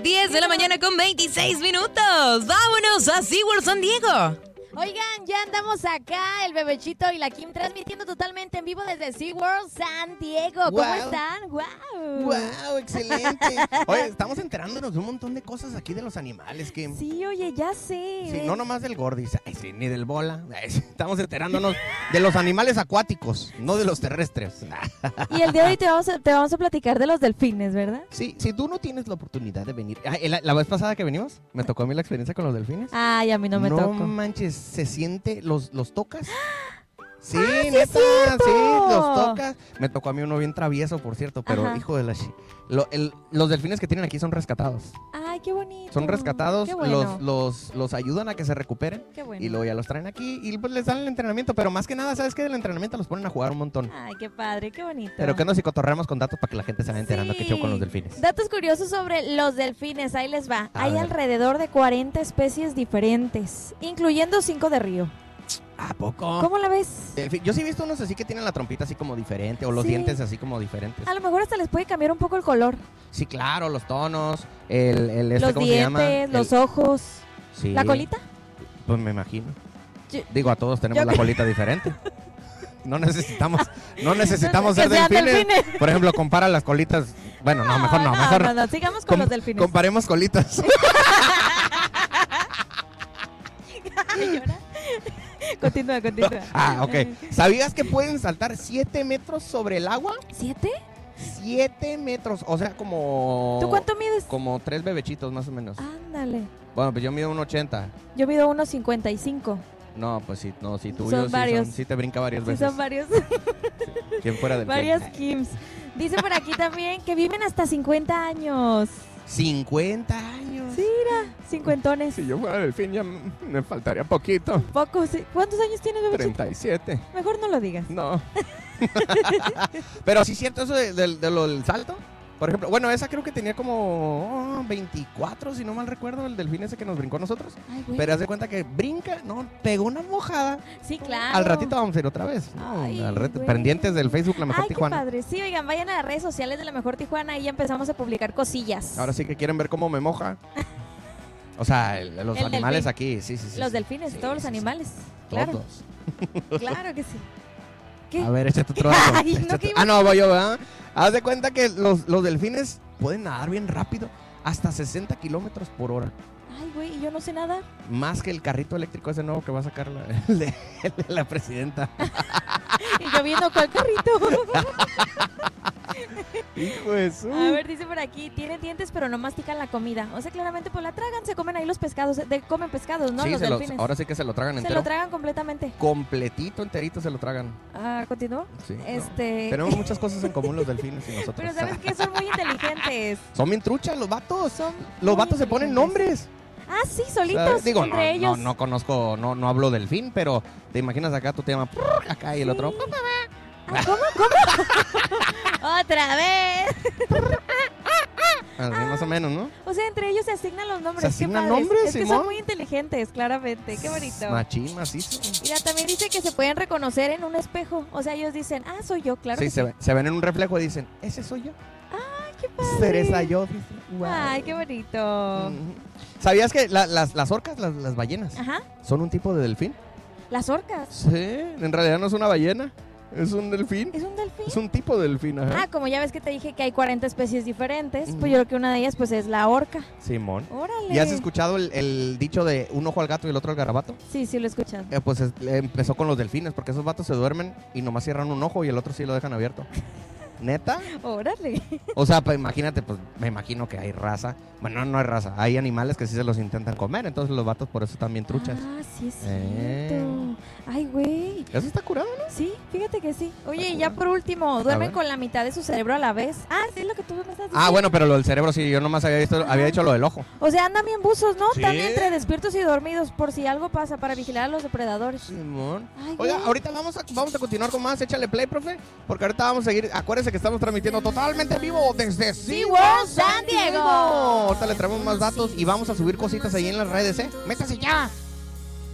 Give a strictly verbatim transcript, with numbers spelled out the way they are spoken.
diez de la mañana con veintiséis minutos. Vámonos a SeaWorld San Diego. Oigan, ya andamos acá, el Bebechito y la Kim, transmitiendo totalmente en vivo desde SeaWorld San Diego. ¿Cómo Wow. están? ¡Wow! ¡Wow! ¡Excelente! Oye, estamos enterándonos de un montón de cosas aquí de los animales, Kim. Sí, oye, ya sé. Sí, no nomás del gordis, ay, sí, ni del bola. Ay, sí, estamos enterándonos de los animales acuáticos, no de los terrestres. Y el día de hoy te vamos a, te vamos a platicar de los delfines, ¿verdad? Sí, si tú no tienes la oportunidad de venir. Ay, la, la vez pasada que venimos, me tocó a mí la experiencia con los delfines. Ay, a mí no me no tocó. manches, se siente, los, los tocas. Sí, ¡Ah, sí es neta, cierto! sí, los tocas. Me tocó a mí uno bien travieso, por cierto, pero Ajá. hijo de la chi- lo- el- los delfines que tienen aquí son rescatados. Ay, qué bonito. Son rescatados, Qué bueno. los, los, los ayudan a que se recuperen. Qué bueno. Y luego ya los traen aquí y pues les dan el entrenamiento. Pero más que nada, ¿sabes qué? Del entrenamiento los ponen a jugar un montón. Ay, qué padre, qué bonito. Pero que no si cotorreamos con datos para que la gente se vaya enterando Sí. qué show con los delfines. Datos curiosos sobre los delfines, ahí les va. A Hay ver. alrededor de cuarenta especies diferentes, incluyendo cinco de río. ¿A poco? ¿Cómo la ves? Delfi- Yo sí he visto unos así que tienen la trompita así como diferente o los Sí. dientes así como diferentes. A lo mejor hasta les puede cambiar un poco el color. Sí, claro, los tonos, el, el este, los ¿cómo se llama? dientes, El- los ojos. sí. ¿La colita? Pues me imagino. Yo- Digo, a todos tenemos yo la creo- colita diferente. No necesitamos, no necesitamos Que ser sean delfines. delfines. Por ejemplo, compara las colitas. Bueno, no, mejor no, mejor no, no, sigamos con com- los delfines. comparemos colitas. Ay, llora. Continúa, continúa. Ah, ok. ¿Sabías que pueden saltar siete metros sobre el agua? ¿Siete? siete metros, o sea, como... ¿Tú cuánto mides? Como tres bebechitos más o menos. Ándale. Bueno, pues yo mido uno ochenta. Yo mido uno cincuenta y cinco. No, pues sí, no, sí, tuyo Son sí, varios. sí te brinca varias Sí, veces. son varios. ¿Quién fuera del Varias Kims. Dice por aquí también que viven hasta cincuenta años. cincuenta años. Sí, mira, cincuentones. Si yo fuera delfín ya me faltaría poquito. Poco, sí. ¿Cuántos años tienes, bebé? treinta y siete. Mejor no lo digas. No. Pero sí es cierto eso de, de- de lo del salto. Por ejemplo, bueno, esa creo que tenía como oh, veinticuatro, si no mal recuerdo, el delfín ese que nos brincó a nosotros. Ay, güey. Pero haz de cuenta que brinca, no, pegó una mojada. Sí, claro. Al ratito vamos a ir otra vez. ¿no? Ay, Al rat- güey. pendientes del Facebook La Mejor Ay, qué Tijuana. padre. Sí, oigan, vayan a las redes sociales de La Mejor Tijuana y ya empezamos a publicar cosillas. Ahora sí que quieren ver cómo me moja. O sea, el- los El animales delfín. aquí, sí, sí, sí. Los sí. delfines, Sí, todos los sí, sí. animales. Claro, Todos. claro que sí. ¿Qué? A ver, échate otro dato. Ay, no, Échate- que iba- Ah, no, voy yo, ¿verdad? Haz de cuenta que los, los delfines pueden nadar bien rápido, hasta sesenta kilómetros por hora. Ay, güey, y yo no sé nada. Más que el carrito eléctrico ese nuevo que va a sacar la, el de- el de la presidenta. Y yo viendo cuál carrito. Hijo de su. A ver, dice por aquí, tienen dientes pero no mastican la comida. O sea, claramente pues la tragan, se comen ahí los pescados, de, comen pescados, ¿no? Sí, los se los- delfines. ahora sí que se lo tragan se entero. lo tragan completamente. Completito, enterito se lo tragan. Ah, ¿continúo? Sí, no. Este... Tenemos muchas cosas en común los delfines y nosotros. Pero ¿sabes qué? Son muy inteligentes. Son bien truchas los vatos. Son Los muy vatos se ponen inteligentes. nombres. Ah, sí, ¿Sabes? solitos, Digo, entre no, ellos. no, no conozco, no, no hablo delfín, pero te imaginas acá, tú te llamas acá y el Sí. otro. Ah, ¿cómo? ¿Cómo? ¡Otra vez! Así más o menos, ¿no? O sea, entre ellos se asignan los nombres. ¿Se qué asignan padres. nombres, Es que Simón? son muy inteligentes, claramente. Qué bonito. Machín, macizo. Mira, también dice que se pueden reconocer en un espejo. O sea, ellos dicen, ah, soy yo, claro Sí, que se, sí. ve- se ven en un reflejo y dicen, ese soy yo. Ay, qué padre. Teresa yo. dice, "Wow". Ay, qué bonito. Ujú. ¿Sabías que la- las, las orcas, las, las ballenas, Ajá, son un tipo de delfín? las orcas. Sí, en realidad no es una ballena, es un delfín. ¿Es un delfín? Es un tipo de delfín, ajá. Ah, como ya ves que te dije que hay cuarenta especies diferentes, Ujú. pues yo creo que una de ellas pues es la orca. Simón. Órale. ¿Y has escuchado el, el dicho de un ojo al gato y el otro al garabato? Sí, sí lo he escuchado. Eh, pues es- empezó con los delfines, porque esos vatos se duermen y nomás cierran un ojo y el otro sí lo dejan abierto. ¿Neta? Órale. O sea, pues imagínate, pues me imagino que hay raza. Bueno, no hay raza, hay animales que sí se los intentan comer, entonces los vatos por eso están bien truchas. Ah, sí es Eh. cierto. Ay, güey. Eso está curado, ¿no? Sí, fíjate que sí. Oye, y Está ya curado. por último, duermen ver. con la mitad de su cerebro a la vez. Ah, sí, es lo que tú me estás diciendo. Ah, bueno, pero lo del cerebro sí, yo nomás había, visto, Ajá. había dicho lo del ojo. O sea, andan bien buzos, ¿no? Sí. También entre despiertos y dormidos, por si algo pasa, para vigilar a los depredadores. Simón. Ay, Oiga, güey. ahorita vamos a, vamos a continuar con más. Échale play, profe. Porque ahorita vamos a seguir. Acuérdense que estamos transmitiendo totalmente en vivo desde SeaWorld San Diego. Ahorita le traemos más datos y vamos a subir cositas ahí en las redes, ¿eh? Métase ya.